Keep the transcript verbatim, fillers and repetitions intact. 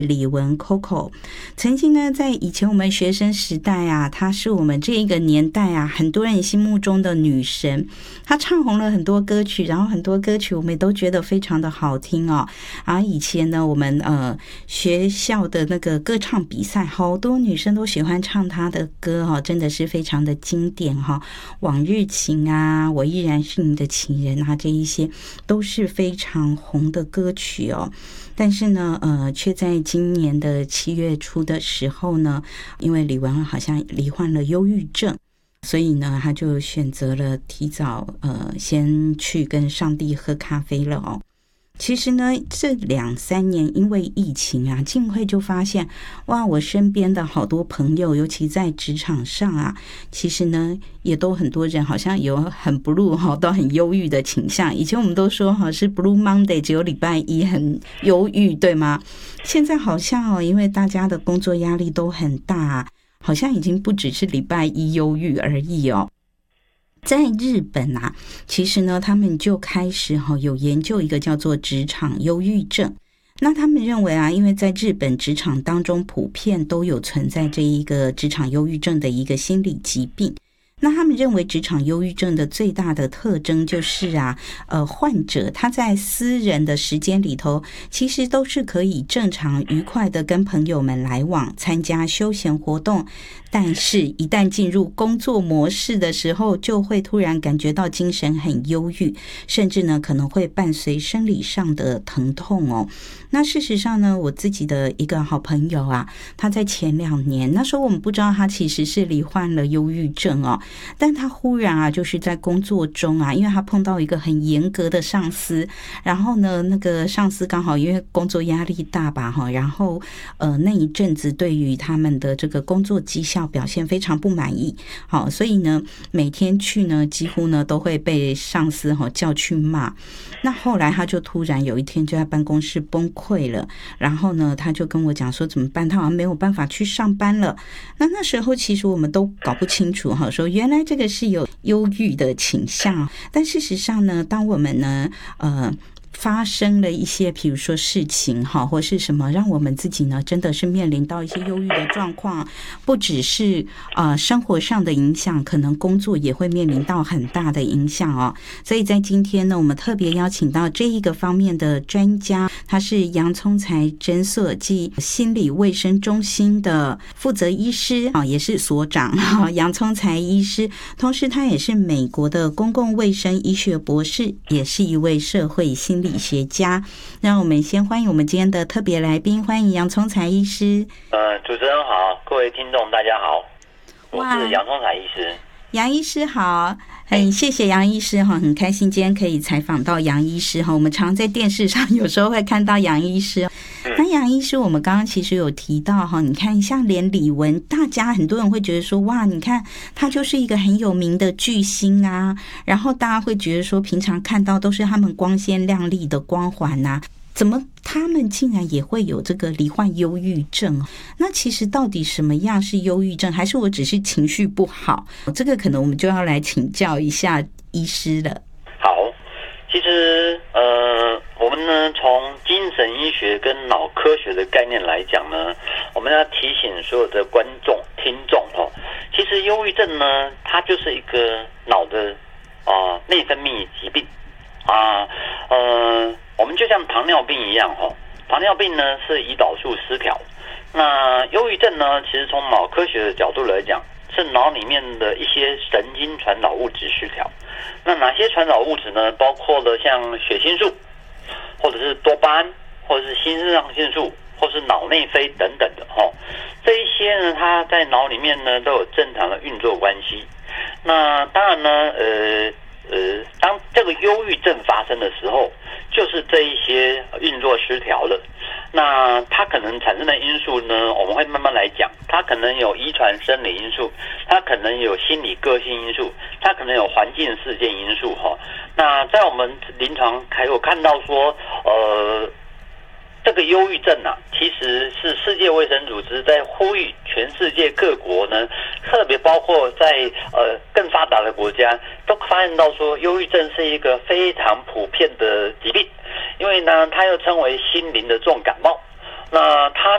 李玟 Coco， 曾经呢，在以前我们学生时代啊，她是我们这一个年代啊，很多人心目中的女神。她唱红了很多歌曲，然后很多歌曲我们也都觉得非常的好听哦。而以前呢，我们呃学校的那个歌唱比赛，好多女生都喜欢唱她的歌哦，真的是非常的经典哈、哦。往日情啊，我依然是你的情人啊，这一些都是非常红的歌曲哦。但是呢，呃，却在今年的七月初的时候呢，因为李玟好像罹患了忧郁症，所以呢，他就选择了提早呃，先去跟上帝喝咖啡了哦。其实呢，这两三年因为疫情啊，静慧就发现，哇，我身边的好多朋友，尤其在职场上啊，其实呢，也都很多人好像有很 blue 哈，都很忧郁的倾向。以前我们都说哈是 Blue Monday， 只有礼拜一很忧郁，对吗？现在好像哦，因为大家的工作压力都很大，好像已经不只是礼拜一忧郁而已哦。在日本啊，其实呢，他们就开始哈有研究一个叫做职场忧郁症。那他们认为啊，因为在日本职场当中普遍都有存在这一个职场忧郁症的一个心理疾病。那他们认为职场忧郁症的最大的特征就是啊，呃，患者他在私人的时间里头，其实都是可以正常愉快的跟朋友们来往，参加休闲活动，但是一旦进入工作模式的时候，就会突然感觉到精神很忧郁，甚至呢可能会伴随生理上的疼痛哦。那事实上呢，我自己的一个好朋友啊，他在前两年，那时候我们不知道他其实是罹患了忧郁症哦，但他忽然啊，就是在工作中啊，因为他碰到一个很严格的上司，然后呢，那个上司刚好因为工作压力大吧哈，然后呃那一阵子对于他们的这个工作绩效表现非常不满意，好，所以呢每天去呢几乎呢都会被上司哈叫去骂。那后来他就突然有一天就在办公室崩溃了，然后呢他就跟我讲说怎么办，他好像没有办法去上班了。那那时候其实我们都搞不清楚哈，说原来这个是有忧郁的倾向，但事实上呢，当我们呢呃发生了一些比如说事情哈，或是什么让我们自己呢真的是面临到一些忧郁的状况，不只是呃生活上的影响，可能工作也会面临到很大的影响哦。所以在今天呢，我们特别邀请到这一个方面的专家，他是洋葱财诊所及心理卫生中心的负责医师啊，也是所长哈，洋葱财医师，同时他也是美国的公共卫生医学博士，也是一位社会心理学家。让我们先欢迎我们今天的特别来宾，欢迎洋葱财医师。 呃，主持人好，各位听众大家好，我是洋葱财医师。 杨医师好，很谢谢杨医师哈，很开心今天可以采访到杨医师哈。我们常在电视上有时候会看到杨医师。那杨医师，我们刚刚其实有提到哈，你看像连李玟，大家很多人会觉得说哇，你看他就是一个很有名的巨星啊，然后大家会觉得说平常看到都是他们光鲜亮丽的光环啊，怎么他们竟然也会有这个罹患忧郁症？那其实到底什么样是忧郁症，还是我只是情绪不好？这个可能我们就要来请教一下医师了。 好，其实呃，我们呢从精神医学跟脑科学的概念来讲呢，我们要提醒所有的观众听众哦，其实忧郁症呢，它就是一个脑的啊、呃、内分泌疾病啊，呃。我们就像糖尿病一样哈，糖尿病呢是胰岛素失调，那忧郁症呢，其实从脑科学的角度来讲，是脑里面的一些神经传导物质失调。那哪些传导物质呢？包括了像血清素，或者是多巴胺，或者是新肾上腺素，或是脑内啡等等的哈。这一些呢，它在脑里面呢都有正常的运作关系。那当然呢，呃。呃，当这个忧郁症发生的时候，就是这一些运作失调了。那它可能产生的因素呢，我们会慢慢来讲。它可能有遗传生理因素，它可能有心理个性因素，它可能有环境事件因素哈。那在我们临床还有看到说，呃。这个忧郁症啊，其实是世界卫生组织在呼吁全世界各国呢，特别包括在呃更发达的国家，都发现到说，忧郁症是一个非常普遍的疾病，因为呢，它又称为心灵的重感冒。那它